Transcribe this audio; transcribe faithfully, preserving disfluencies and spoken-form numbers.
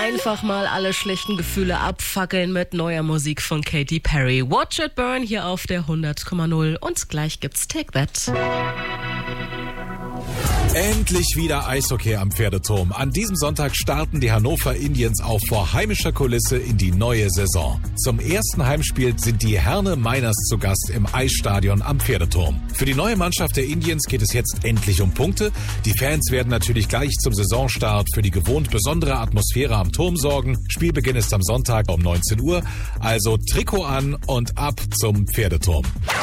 einfach mal alle schlechten Gefühle abfackeln mit neuer Musik von Katy Perry. Watch It Burn hier auf der hundert Komma null und gleich gibt's Take That. Endlich wieder Eishockey am Pferdeturm. An diesem Sonntag starten die Hannover Indians auch vor heimischer Kulisse in die neue Saison. Zum ersten Heimspiel sind die Herne Miners zu Gast im Eisstadion am Pferdeturm. Für die neue Mannschaft der Indians geht es jetzt endlich um Punkte. Die Fans werden natürlich gleich zum Saisonstart für die gewohnt besondere Atmosphäre am Turm sorgen. Spielbeginn ist am Sonntag um neunzehn Uhr. Also Trikot an und ab zum Pferdeturm.